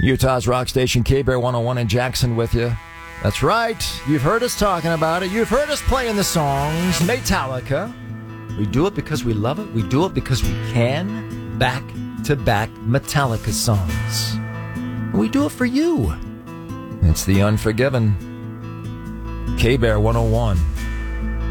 Utah's rock station, K-Bear 101 in Jackson with you. That's right. You've heard us talking about it. You've heard us playing the songs. Metallica. We do it because we love it. We do it because we can. Back-to-back Metallica songs. We do it for you. It's The Unforgiven. K-Bear 101.